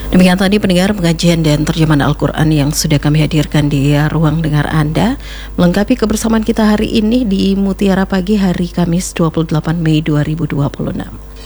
Demikian tadi pendengar pengajian dan terjemahan Al-Quran yang sudah kami hadirkan di ruang dengar Anda. Melengkapi kebersamaan kita hari ini di Mutiara Pagi hari Kamis 28 Mei 2026.